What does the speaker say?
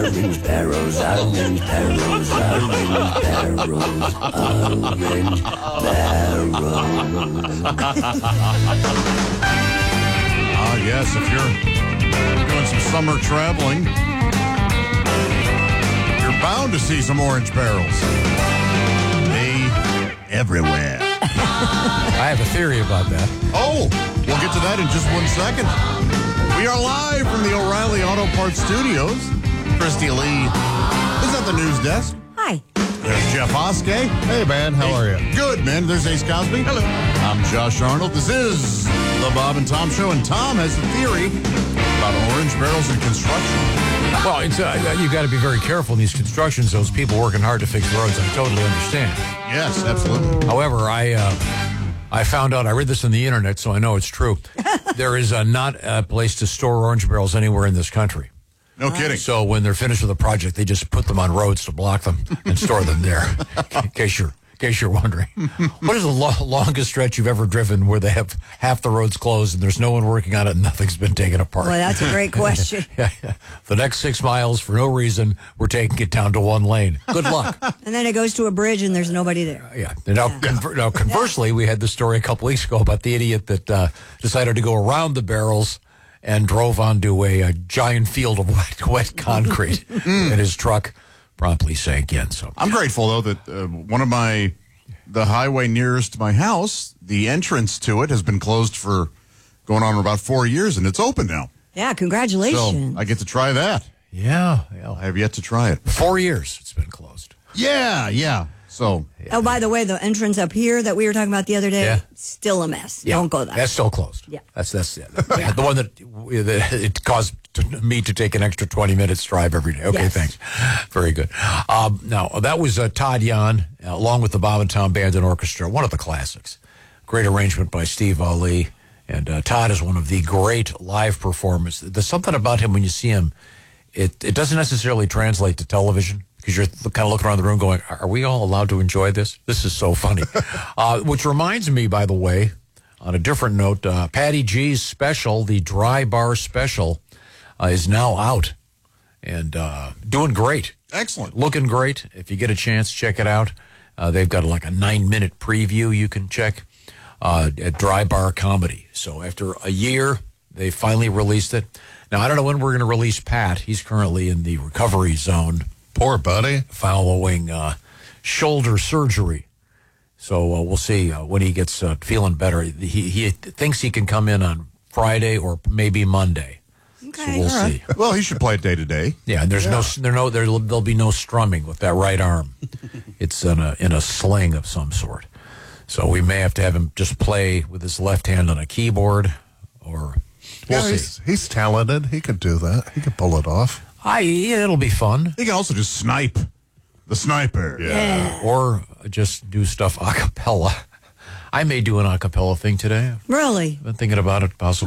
orange barrels, orange barrels, orange barrels, orange barrels. Yes, if you're doing some summer traveling, you're bound to see some orange barrels. They everywhere. I have a theory about that. Oh, we'll get to that in just 1 second. We are live from the O'Reilly Auto Parts Studios. Christy Lee is at the news desk. Hi. There's Jeff Oskey. Hey, man. How are you? Good, man. There's Ace Cosby. Hello. I'm Josh Arnold. This is the Bob and Tom Show, and Tom has a theory about orange barrels in construction. Well, it's you got to be very careful in these construction zones. People working hard to fix the roads. I totally understand. Yes, absolutely. However, I found out, I read this on the internet, so I know it's true. There is not a place to store orange barrels anywhere in this country. No kidding. So when they're finished with the project, they just put them on roads to block them and store them there. In case you're wondering. What is the longest stretch you've ever driven where they have half the roads closed and there's no one working on it and nothing's been taken apart? Well, that's a great question. Yeah. The next 6 miles, for no reason, we're taking it down to one lane. Good luck. And then it goes to a bridge and there's nobody there. Yeah. Now, conversely, we had the story a couple weeks ago about the idiot that decided to go around the barrels and drove onto a giant field of wet concrete, and his truck promptly sank in. So I'm grateful, though, that the highway nearest my house, the entrance to it has been closed for going on about 4 years, and it's open now. Yeah, congratulations. So I get to try that. yeah. I have yet to try it. 4 years it's been closed. Yeah. So Oh, by the way, the entrance up here that we were talking about the other day, Yeah. still a mess. Yeah, Don't go there. That's still closed. Yeah. That's the one that it caused me to take an extra 20 minutes drive every day. Okay, Yes. thanks. Very good. Now, that was Todd Yan, along with the Bob and Tom Band and Orchestra, one of the classics. Great arrangement by Steve Ali. And Todd is one of the great live performers. There's something about him when you see him, it doesn't necessarily translate to television. Because you're kind of looking around the room going, are we all allowed to enjoy this? This is so funny. Which reminds me, by the way, on a different note, Patty G's special, the Dry Bar Special, is now out and doing great. excellent. Looking great. If you get a chance, check it out. They've got like a 9-minute preview you can check at Dry Bar Comedy. So after a year, they finally released it. Now, I don't know when we're going to release Pat. He's currently in the recovery zone. Poor buddy. Following shoulder surgery. So we'll see when he gets feeling better. He thinks he can come in on Friday or maybe Monday. Okay. So we'll see. Well, he should play it day to day. Yeah, and there'll be no strumming with that right arm. It's in a sling of some sort. So we may have to have him just play with his left hand on a keyboard, or we'll see. He's talented. He could do that. He could pull it off. It'll be fun. He can also just snipe. The sniper. Yeah. Or just do stuff a cappella. I may do an a cappella thing today. Really? I've been thinking about it possibly.